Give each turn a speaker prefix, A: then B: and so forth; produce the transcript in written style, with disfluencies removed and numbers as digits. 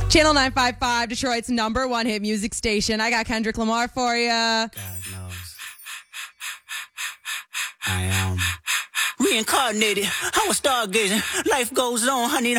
A: Channel 955, Detroit's #1 hit music station. I got Kendrick Lamar for you.
B: God knows. I am reincarnated. I was stargazing. Life goes on, honey.